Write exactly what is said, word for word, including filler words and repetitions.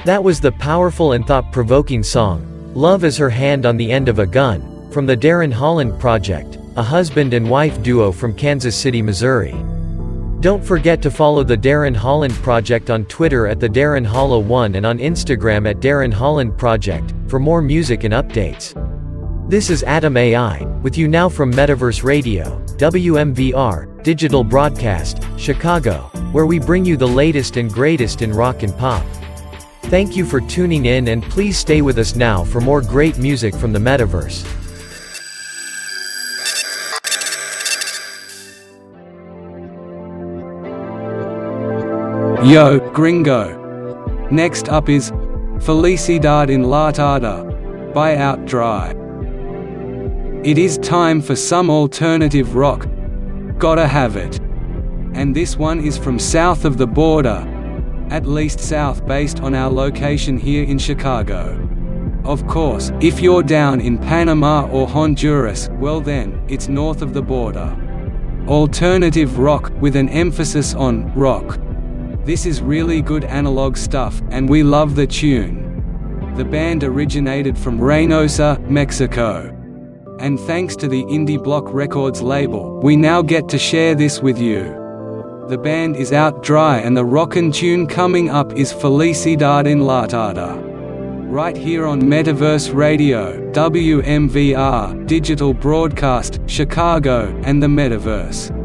That was the powerful and thought-provoking song, Love is Her Hand on the End of a Gun, from the Darren Holland Project, a husband and wife duo from Kansas City, Missouri. Don't forget to follow the Darren Holland Project on Twitter at the Darren Hollow one and on Instagram at Darren Holland Project, for more music and updates. This is Atom A I, with you now from Metaverse Radio, W M V R, Digital Broadcast, Chicago, where we bring you the latest and greatest in rock and pop. Thank you for tuning in, and please stay with us now for more great music from the Metaverse. Yo, gringo. Next up is Felicidad Enlatada by Outdry. It is time for some alternative rock. Gotta have it. And this one is from south of the border, at least south based on our location here in Chicago. Of course, if you're down in Panama or Honduras, well then, it's north of the border. Alternative rock, with an emphasis on rock. This is really good analog stuff, and we love the tune. The band originated from Reynosa, Mexico. And thanks to the Indie Block Records label, we now get to share this with you. The band is Outdry, and the rockin' tune coming up is Felicidad Enlatada. Right here on Metaverse Radio, W M V R, Digital Broadcast, Chicago, and the Metaverse.